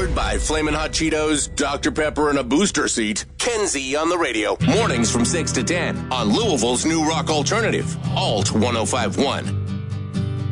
Powered by Flamin' Hot Cheetos, Dr. Pepper, and a booster seat. Kenzie on the radio. Mornings from 6 to 10 on Louisville's new rock alternative. Alt 1051.